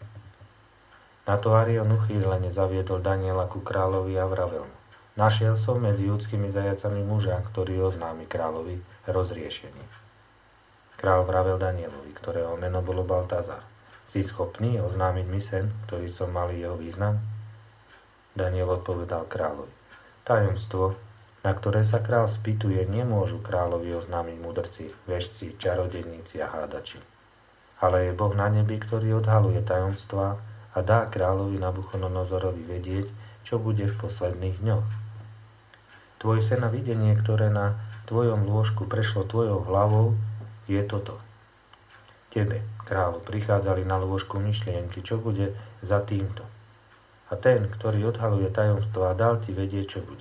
Na to Arion uchýlene zaviedol Daniela ku kráľovi a vravel mu, našiel som medzi judskými zajacami muža, ktorý oznámi kráľovi rozriešenie. Kráľ vravel Danielovi, ktorého meno bolo Baltazar, si schopný oznámiť mi sen, ktorý som mal jeho význam? Daniel odpovedal kráľovi, tajomstvo, na ktoré sa kráľ spýtuje, nemôžu kráľovi oznámiť mudrci, vešci, čarodejníci a hádači. Ale je Boh na nebi, ktorý odhaluje tajomstvá a dá kráľovi Nabuchodonozorovi vedieť, čo bude v posledných dňoch. Tvoj sen a videnie, ktoré na tvojom lôžku prešlo tvojou hlavou, je toto. Tebe, kráľu, prichádzali na lôžku myšlienky, čo bude za týmto. A ten, ktorý odhaluje tajomstvo a dal ti vedieť, čo bude.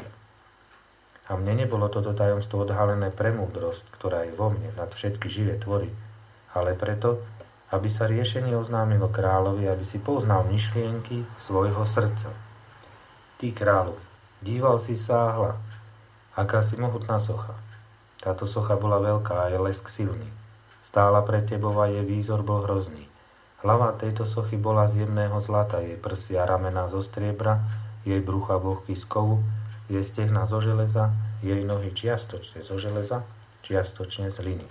A mne nebolo toto tajomstvo odhalené pre múdrosť, ktorá je vo mne nad všetky živé tvory, ale preto, aby sa riešenie oznámilo kráľovi, aby si poznal myšlienky svojho srdca. Ty, kráľu, díval si sa a hľa, aká si mohutná socha. Táto socha bola veľká a je lesk silný. Stála pred tebou a jej výzor bol hrozný. Hlava tejto sochy bola z jemného zlata, jej prsia ramená zo striebra, jej brucha bohky z kovu, jej stehna zo železa, jej nohy čiastočne zo železa, čiastočne z hliny.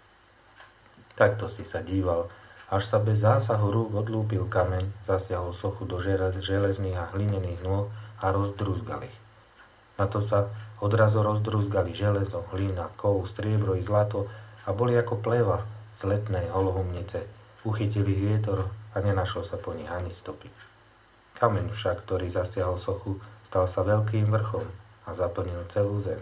Takto si sa díval, až sa bez zásahu rúk odlúpil kameň, zasiahol sochu do železných a hlinených nôh a rozdrúzgal ich. Na to sa odrazu rozdrúzgali železo, hlina, kov, striebro i zlato a boli ako pleva z letnej holohumnice. Uchytili vietor a nenašlo sa po nich ani stopy. Kameň však, ktorý zasiahol sochu, stal sa veľkým vrchom a zaplnil celú zem.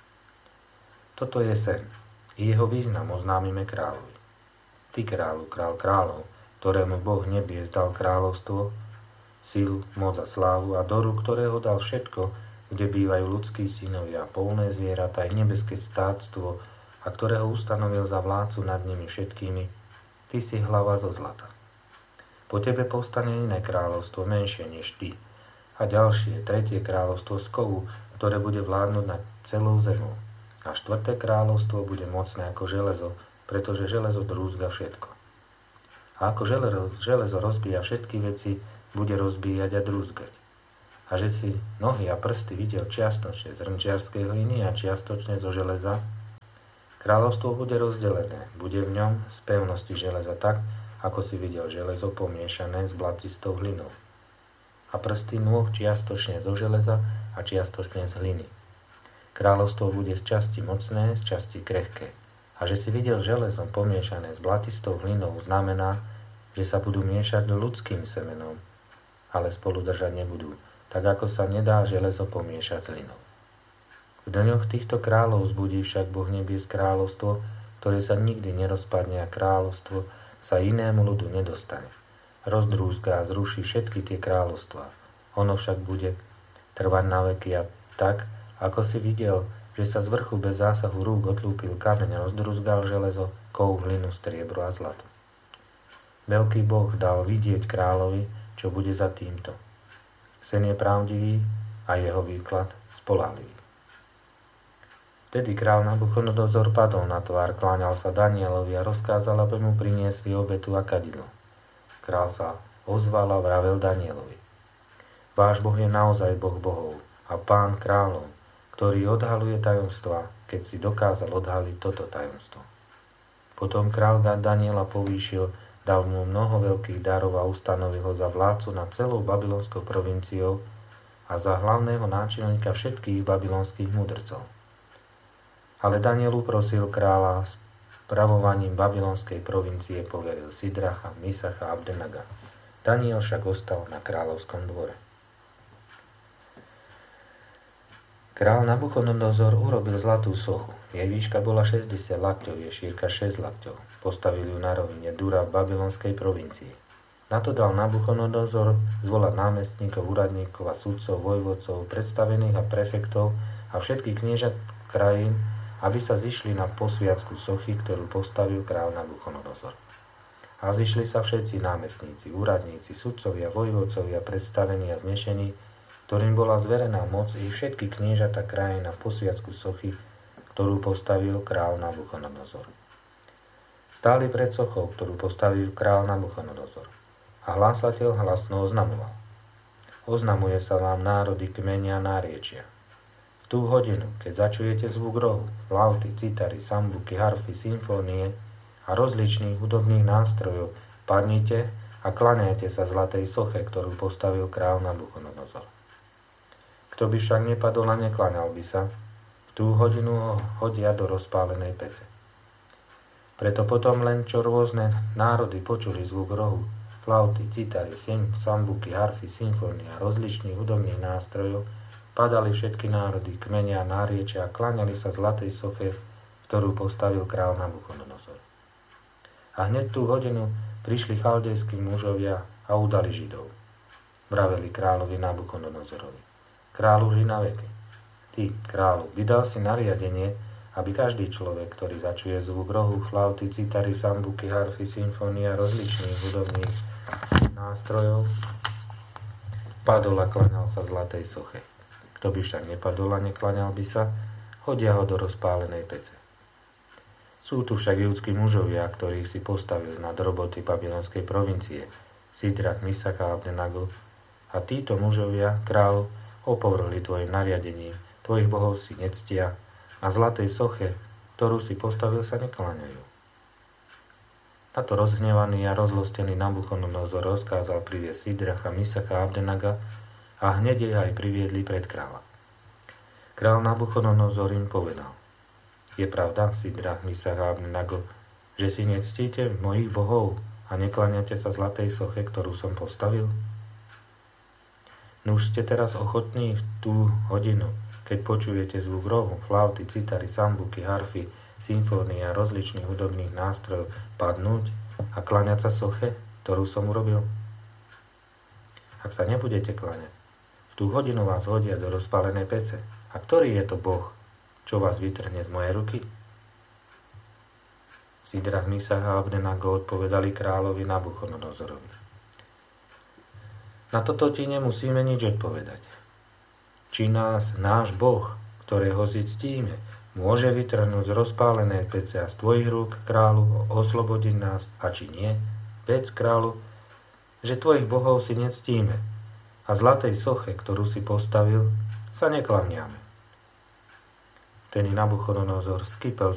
Toto je sen. I jeho význam oznámime kráľovi. Ty, kráľu, král kráľov, ktorému Boh nebies dal kráľovstvo, silu, moc a slávu a do rúk ktorého dal všetko, kde bývajú ľudskí synovia, polné zvieratá aj nebeské stáctvo a ktorého ustanovil za vládcu nad nimi všetkými, ty si hlava zo zlata. Po tebe povstane iné kráľovstvo, menšie než ty, a ďalšie, tretie kráľovstvo z kovu, ktoré bude vládnuť nad celou zemou. A štvrté kráľovstvo bude mocné ako železo pretože železo drúzga všetko. A ako železo, železo rozbíja všetky veci, bude rozbíjať a drúzgať. A že si nohy a prsty videl čiastočne z hrnčiarskej hliny a čiastočne zo železa, kráľovstvo bude rozdelené, bude v ňom z pevnosti železa tak, ako si videl železo pomiešané s blatistou hlinou. A prsty nôh čiastočne zo železa a čiastočne z hliny. Kráľovstvo bude z časti mocné, z časti krehké. A že si videl železo pomiešané s blatistou hlinou, znamená, že sa budú miešať ľudským semenom, ale spolu držať nebudú, tak ako sa nedá železo pomiešať s hlinou. V dňoch týchto kráľov zbudí však Boh nebies kráľovstvo, ktoré sa nikdy nerozpadne a kráľovstvo sa inému ľudu nedostane. Rozdrúzga a zruší všetky tie kráľovstvá. Ono však bude trvať na veky a tak, ako si videl, že sa z vrchu bez zásahu rúk otlúpil kameň a rozdrúzgal železo, kov, hlinu, striebro a zlato. Veľký Boh dal vidieť kráľovi, čo bude za týmto. Sen je pravdivý a jeho výklad spoľahlivý. Vtedy král Nabuchodonozor padol na tvár, kláňal sa Danielovi a rozkázal, aby mu priniesli obetu a kadidlo. Král sa ozval a vravel Danielovi: Váš Boh je naozaj Boh bohov a Pán kráľov, ktorý odhaluje tajomstvá, keď si dokázal odhaliť toto tajomstvo. Potom král Daniela povýšil, dal mu mnoho veľkých darov a ustanovil ho za vládcu nad celou babylonskou provinciou a za hlavného náčelníka všetkých babylonských mudrcov. Ale Daniel uprosil kráľa s pravovaním babylonskej provincie, poveril Sidracha, Misacha a Abdenaga. Daniel však ostal na kráľovskom dvore. Král Nabuchodonozor urobil zlatú sochu. Jej výška bola šesťdesiat lakťov, jej šírka šesť lakťov. Postavil ju na rovine Dura v babylonskej provincii. Na to dal Nabuchodonozor zvolať námestníkov, úradníkov a sudcov, vojvodcov, predstavených a prefektov a všetkých kniežat krajín, aby sa zišli na posviacku sochy, ktorú postavil kráľ Nabuchodonozor. A zišli sa všetci námestníci, úradníci, sudcovia, vojvodcovia, predstavení a znešení, ktorým bola zverená moc i všetky kniežata krajín na posviacku sochy, ktorú postavil kráľ Nabuchodonozor. Stáli pred sochou, ktorú postavil kráľ Nabuchodonozor. A hlásateľ hlasno oznamoval: Oznamuje sa vám národy, kmenia, náriečia. V tú hodinu, keď začujete zvuk rohu, flauty, citary, sambuky, harfy, symfónie a rozličných hudobných nástrojov, padnite a klaňajte sa zlatej soche, ktorú postavil kráľ Nabuchodonozor. Kto by však nepadol a neklaňal by sa, v tú hodinu ho hodia do rozpálenej pece. Preto potom len čo rôzne národy počuli zvuk rohu, flauty, citary, sambuky, harfy, symfónie a rozličných hudobných nástrojov, padali všetky národy, kmenia, náriečia a kláňali sa zlatej soche, ktorú postavil kráľ Nabuchodonozor. A hneď tú hodinu prišli chaldejskí mužovia a udali Židov. Vraveli kráľovi Nabuchodonozorovi: Kráľu žij na veky. Ty, kráľu, vydal si nariadenie, aby každý človek, ktorý začuje zvuk rohu, flauty, citary, sambuky, harfy, symfónia a rozličných hudobných nástrojov, padol a kláňal sa zlatej soche. Kto by však nepadol a neklaňal by sa, hodia ho do rozpálenej pece. Sú tu však judskí mužovia, ktorých si postavil nad roboty babylonskej provincie, Sidrach, Misach a Abdenago, a títo mužovia, kráľ, opovrhli tvojim nariadením, tvojich bohov si nectia a zlatej soche, ktorú si postavil, sa nekláňajú. Na to rozhnevaný a rozlostený Nabuchodonozor rozkázal priviesť Sidracha, Misacha a Abdenaga, a hneď jej aj priviedli pred kráľa. Král Nabuchodonozor im povedal: Je pravda, Sidrach, Misach a Abdenago, že si nectíte mojich bohov a nekláňate sa zlatej soche, ktorú som postavil? Nuž ste teraz ochotní v tú hodinu, keď počujete zvuk rohu, flauty, citary, sambuky, harfy, symfónie a rozličných hudobných nástrojov, padnúť a kláňať sa soche, ktorú som urobil? Ak sa nebudete kláňať, v tú hodinu vás hodia do rozpálenej pece. A ktorý je to Boh, čo vás vytrhne z mojej ruky? Sidrach, Misach a Abdenago odpovedali kráľovi Nabuchodonozorovi: Na toto ti nemusíme nič odpovedať. Či nás náš Boh, ktorého si ctíme, môže vytrhnúť z rozpálené pece a z tvojich rúk, kráľu, oslobodiť nás, a či nie, vec kráľu, že tvojich bohov si nectíme a zlatej soche, ktorú si postavil, sa neklaniame. Vtedy Nabuchodonozor skypel